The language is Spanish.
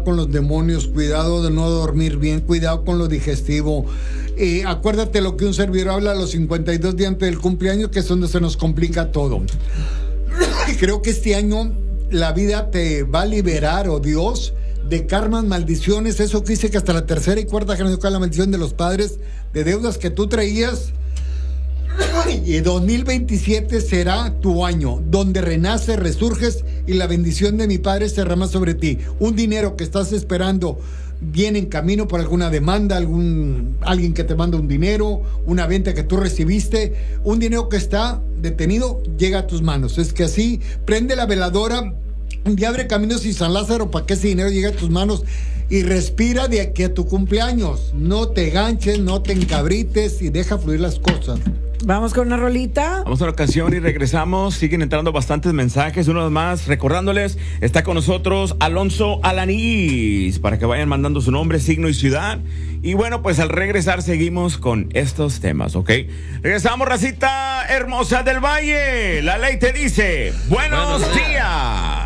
con los demonios, cuidado de no dormir bien, cuidado con lo digestivo. Acuérdate lo que un servidor habla a los 52 días antes del cumpleaños, que es donde se nos complica todo. Creo que este año la vida te va a liberar, o Dios, de karmas, maldiciones, eso que dice que hasta la tercera y cuarta generación la maldición de los padres, de deudas que tú traías. Y 2027 será tu año donde renaces, resurges y la bendición de mi Padre se derrama sobre ti. Un dinero que estás esperando viene en camino por alguna demanda, alguien que te manda un dinero, una venta que tú recibiste, un dinero que está detenido llega a tus manos. Es que así prende la veladora y abre caminos y San Lázaro para que ese dinero llegue a tus manos. Y respira de aquí a tu cumpleaños. No te ganches, no te encabrites y deja fluir las cosas. Vamos con una rolita. Vamos a la ocasión y regresamos. Siguen entrando bastantes mensajes. Uno más, recordándoles, está con nosotros Alonso Alanís, para que vayan mandando su nombre, signo y ciudad. Y bueno, pues al regresar seguimos con estos temas, ¿ok? Regresamos, racita hermosa del Valle. La ley te dice, buenos días.